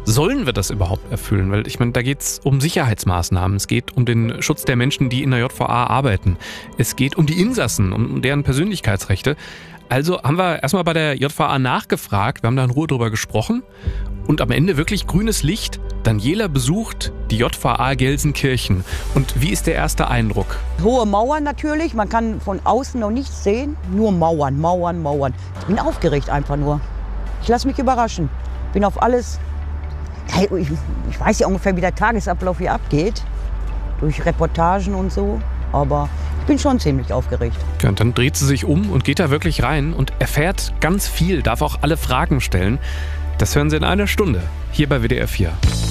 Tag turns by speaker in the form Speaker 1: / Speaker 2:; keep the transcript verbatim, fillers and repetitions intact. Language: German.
Speaker 1: Sollen wir das überhaupt erfüllen? Weil ich meine, da geht es um Sicherheitsmaßnahmen, es geht um den Schutz der Menschen, die in der J V A arbeiten. Es geht um die Insassen, um deren Persönlichkeitsrechte. Also haben wir erstmal bei der J V A nachgefragt, wir haben da in Ruhe drüber gesprochen und am Ende wirklich grünes Licht. Daniela besucht die J V A Gelsenkirchen. Und wie ist der erste Eindruck?
Speaker 2: Hohe Mauern natürlich, man kann von außen noch nichts sehen, nur Mauern, Mauern, Mauern. Ich bin aufgeregt einfach nur. Ich lasse mich überraschen, bin auf alles... Hey, ich, ich weiß ja ungefähr, wie der Tagesablauf hier abgeht, durch Reportagen und so, aber ich bin schon ziemlich aufgeregt.
Speaker 1: Ja, und dann dreht sie sich um und geht da wirklich rein und erfährt ganz viel, darf auch alle Fragen stellen. Das hören Sie in einer Stunde, hier bei W D R vier.